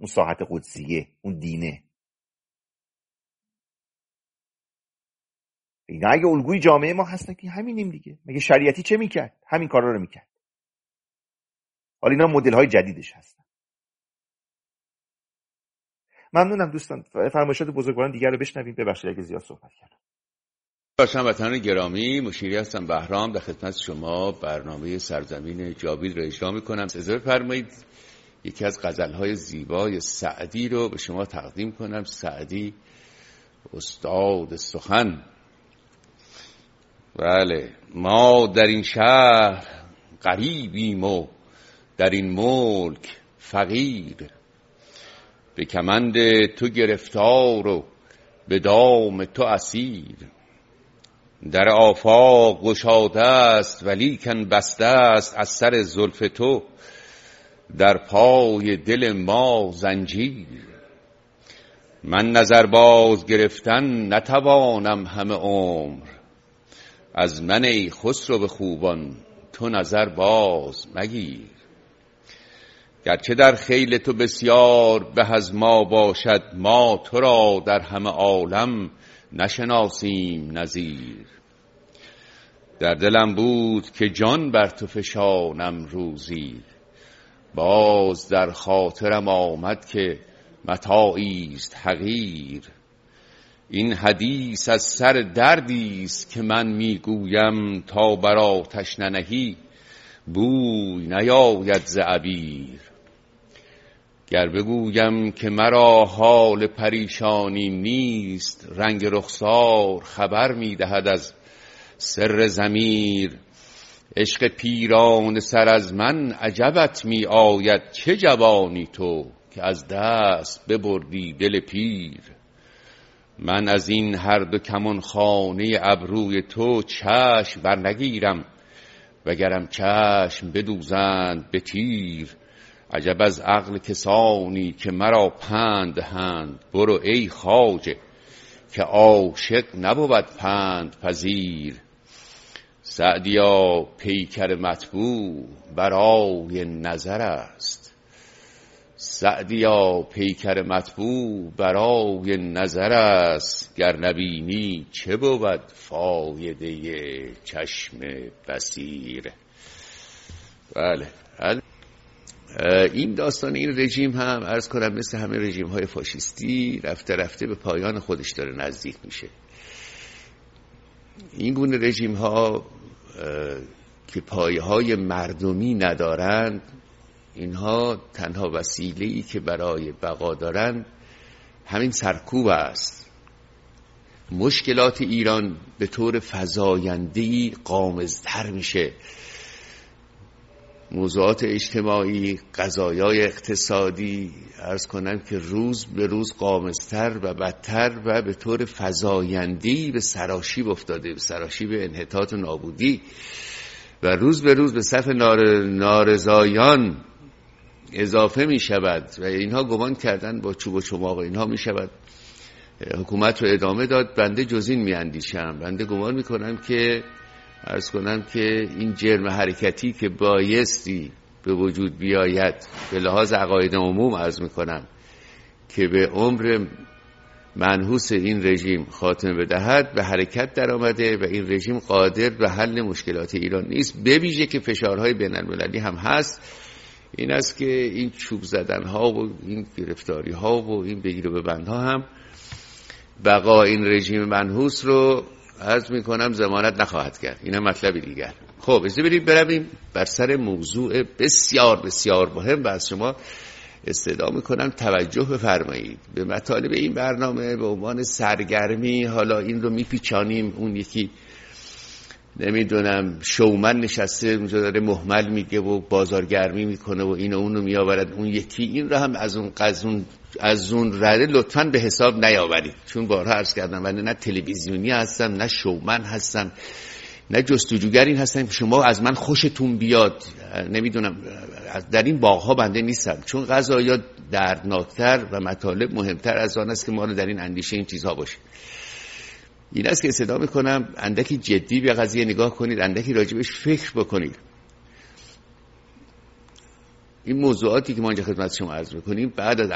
اون ساحت قدسیه، اون دینه. اینا اگه الگوی جامعه ما هستن که همینیم دیگه. مگه شریعتی چه میکرد؟ همین کارا رو میکرد. حالا اینا مدل های جدیدش هستن. ممنونم دوستان. فرمایشات بزرگواران دیگر رو بشنویم. ببخشید اگه زیاد صحبت کردم. هموطنان گرامی، مشیری هستم بهرام، در خدمت شما برنامه سرزمین جاوید رو اجرا میکنم. اجازه فرمایید یکی از غزل‌های زیبای سعدی رو به شما تقدیم کنم. سعدی استاد سخن. بله، ما در این شهر غریبیم و در این ملک فقیر، به کمند تو گرفتار و به دام تو اسیر. در آفاق گشاده است ولیکن بسته است از سر زلف تو، در پای دل ما زنجیر. من نظر باز گرفتن نتوانم همه عمر، از من ای خسرو به خوبان تو نظر باز مگیر. گرچه در خیل تو بسیار به از ما باشد، ما تو را در همه عالم نشناسیم نظیر. در دلم بود که جان بر تو فشانم روزی، باز در خاطرم آمد که متاعی است حقیر. این حدیث از سر دردی است که من میگویم، تا بر آتش ننهی بوی نیاید ز عبیر. گر بگویم که مرا حال پریشانی نیست، رنگ رخسار خبر میدهد از سر ضمیر. عشق پیران سر از من عجبت می آید، چه جوانی تو که از دست ببردی دل پیر. من از این هر دو کمان خانه ابروی تو چشم برنگیرم، وگرم چشم بدوزند به تیر. عجب از عقل کسانی که مرا پند دهند، برو ای خواجه که عاشق نبود پند پذیر. سعدیا پیکر مطبوع برای نظر است، سعدیا پیکر مطبوع برای نظر است. گر نبینی چه بود فایده چشم بصیر. بله، این داستان این رژیم هم عرض کنم مثل همه رژیم های فاشیستی رفته رفته به پایان خودش داره نزدیک میشه. این گونه رژیم ها که پایه های مردمی ندارند، اینها تنها وسیله‌ای که برای بقا دارند همین سرکوب است. مشکلات ایران به طور فزاینده‌ای غامض‌تر میشه. موضوعات اجتماعی، قضایای اقتصادی عرض کنم که روز به روز غامض‌تر و بدتر و به طور فزاینده‌ای به سراشیب افتاده، به سراشیب انحطاط و نابودی، و روز به روز به صف نارضایان اضافه می شود و اینها گمان کردن با چوب و چماق اینها می شود حکومت رو ادامه داد. بنده جز این می اندیشم. بنده گمان می کنم که عرض کنم که این جرم حرکتی که بایستی به وجود بیاید به لحاظ عقاید عموم عرض می کنم که به عمر منحوس این رژیم خاتمه بدهد، به حرکت در آمده و این رژیم قادر به حل مشکلات ایران نیست. به ویژه که فشارهای بین المللی هم هست. این است که این چوب زدن ها و این گرفتاری ها و این بگیر و ببند ها هم بقا این رژیم منحوس رو عرض می کنم ضمانت نخواهد کرد. این هم مطلب دیگر. خب اجازه برویم بر سر موضوع بسیار بسیار مهم و از شما استدعا میکنم توجه بفرمایید به مطالب این برنامه به عنوان سرگرمی. حالا این رو میپیچانیم، اون یکی نمیدونم شومن نشسته اونجا داره محمل میگه و بازارگرمی میکنه و این و اون رو میآورد، اون یکی این رو هم از اون رده لطفاً به حساب نیاورید، چون بارها عرض کردم من نه تلویزیونی هستم، نه شومن هستم، نه جستجوگر این هستم که شما از من خوشتون بیاد. نمیدونم، در این باغها بنده نیستم، چون قضایا دردناکتر و مطالب مهمتر از آن است که ما رو در این اندیشه این چیزها باشه. این است که استدعا میکنم اندکی جدی به قضیه نگاه کنید، اندکی راجبش فکر بکنید. این موضوعاتی که ما اینجا خدمت شما عرض میکنیم بعد از